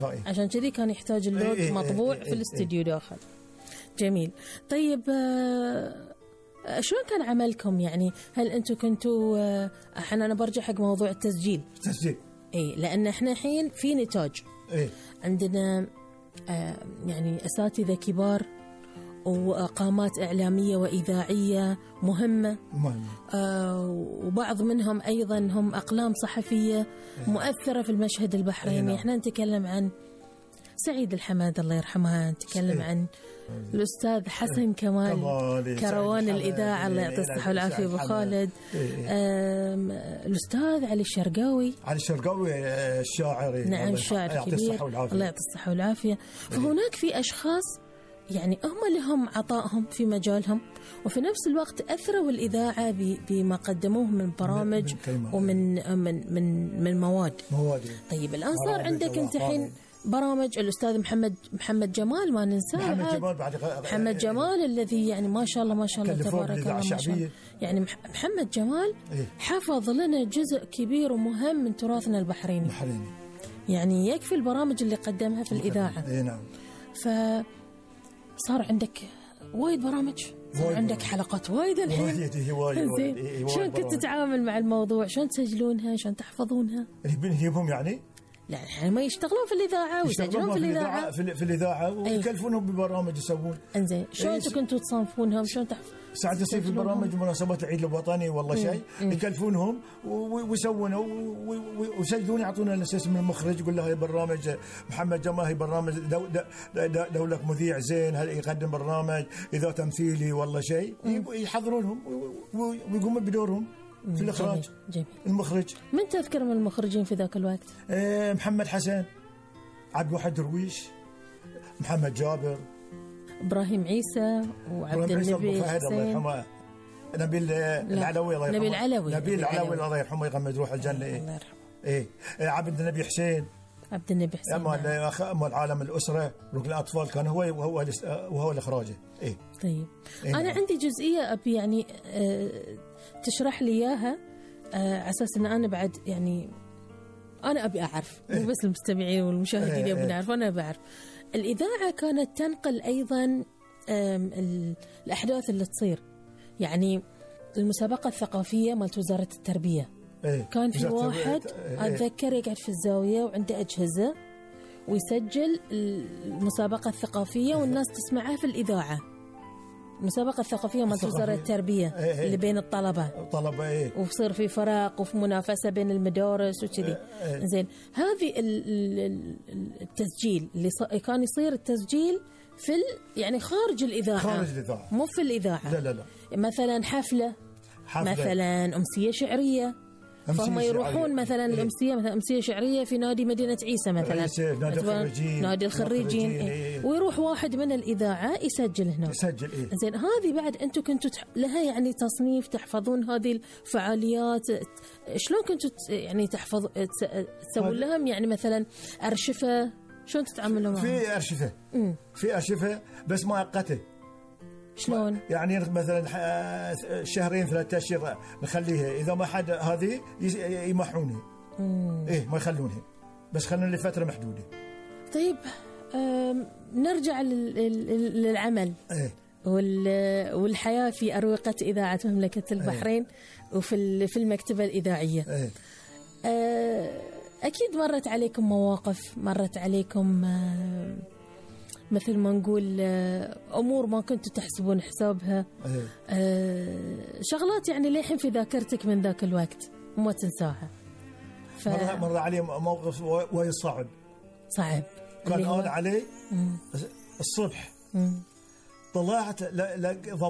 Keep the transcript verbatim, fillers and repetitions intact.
عشان كذي كان يحتاج اللوج إيه مطبوع إيه في الاستديو داخل. جميل. طيب آه شلون كان عملكم يعني؟ هل أنتم كنتوا آه احنا أنا برجع حق موضوع التسجيل. تسجيل. إيه لأن احنا الحين في نتاج. إيه. عندنا آه يعني أساتذة كبار وقامات إعلامية وإذاعية مهمة. مهمة. آه وبعض منهم أيضا هم أقلام صحفية إيه. مؤثرة في المشهد البحريني. إيه. احنا نتكلم عن سعيد الحماد الله يرحمه، نتكلم إيه. عن الأستاذ حسن كمال كروان الإذاعة الله يعطيه الصحة والعافية أبو خالد. إيه. الأستاذ علي الشرقاوي. علي الشرقاوي الشاعر. نعم شاعر كبير الله يعطيه الصحة والعافية. فهناك في أشخاص يعني هم لهم عطائهم في مجالهم، وفي نفس الوقت أثروا الإذاعة بما قدموه من برامج ومن من من من مواد. مواد. طيب الآن صار عندك أنت حين برامج الأستاذ محمد محمد جمال ما ننساه. محمد جمال بعد محمد جمال الذي يعني ما شاء الله ما شاء الله تبارك الله ما شاء الله. يعني محمد جمال إيه؟ حفظ لنا جزء كبير ومهم من تراثنا البحريني. بحريني. يعني يكفي البرامج اللي قدمها في الإذاعة. إيه نعم. ف صار عندك وايد برامج، صار عندك حلقات وايد الحين. زين شلون كنت تتعامل مع الموضوع؟ شلون تسجلونها؟ شلون تحفظونها؟ نجيبهم يعني؟ لا يعني ما يشتغلون في الإذاعة ويسجلون في الإذاعة في, في الإذاعة ويكلفونهم ببرامج يسوون. إنزين شلون أنتوا كنتوا تصنفونهم؟ شلون تحفظ؟ ساعات يصير في برامج مناسبات العيد الوطني والله شيء يكلفونهم ويسوونه ويسجلون يعطونا اسم المخرج يقول له هاي برنامج محمد جمال، هاي برنامج دو دو دولة مذيع زين هل يقدم برنامج إذا تمثيلي والله شيء يحضرونهم ويقوموا بدورهم في الإخراج. جميل. جميل. المخرج من تذكر من المخرجين في ذاك الوقت؟ إيه محمد حسن، عبد الواحد درويش، محمد جابر، إبراهيم عيسى وعبد النبي حسين، نبيل العلوي الله يرحمه. نبيل العلوي. نبيل العلوي الله يرحمه يغمد روح الجنة. إيه الله يرحمه. إيه عبد النبي حسين. عبد النبي حسين. أما أما العالم الأسرة ركن الأطفال كان هو وهو وهو الإخراجه. إيه. طيب. إيه أنا عندي جزئية أبي يعني أه تشرح لي إياها أه على أساس إن أنا بعد يعني أنا أبي أعرف مو بس المستمعين والمشاهدين يبون يعرفون. أنا بعرف الإذاعة كانت تنقل أيضا الأحداث اللي تصير، يعني المسابقة الثقافية مالت وزارة التربية. إيه؟ كان في واحد إيه؟ أتذكر يقعد في الزاوية وعنده أجهزة ويسجل المسابقة الثقافية والناس تسمعها في الإذاعة. المسابقة الثقافية مالت وزارة التربية إيه إيه؟ اللي بين الطلبة الطلبة إيه؟ وصير في فرق وفي منافسة بين المدارس وكذي. إيه إيه؟ زين هذه التسجيل اللي كان يصير التسجيل في يعني خارج الإذاعة، خارج الإذاعة مو في الإذاعة. لا لا لا. مثلا حفلة, حفلة. مثلا أمسية شعرية، فهم يروحون مثلا إيه؟ الأمسية مثلا أمسية شعرية في نادي مدينة عيسى مثلا نادي الخريجين, نادي الخريجين إيه؟ إيه؟ ويروح واحد من الإذاعة يسجل هنا يسجل. إيه؟ زين هذه بعد أنتم كنتوا تح... لها يعني تصنيف تحفظون هذه الفعاليات. شلون كنتوا يعني تحفظ تسوون لهم يعني مثلا أرشفة؟ شلون تتعاملوا معهم؟ في أرشفة مم. في أرشفة بس مؤقتة. شلون؟ يعني مثلا شهرين ثلاثة أشهر نخليها، إذا ما حد هذه يمحونها. إيه ما يخلونها بس خلونا لفترة محدودة. طيب نرجع للعمل. إيه؟ والحياة في أروقة إذاعة مملكة البحرين. إيه؟ وفي في المكتبة الإذاعية. إيه؟ أكيد مرت عليكم مواقف، مرت عليكم مثل ما نقول أمور ما كنتوا تحسبون حسابها. أيه. آه شغلات يعني للحين في ذاكرتك من ذاك الوقت وما تنساها. ف... مر, مر علي موقف وايد صعب. صعب كان أنا علي الصبح. مم. طلعت لا لا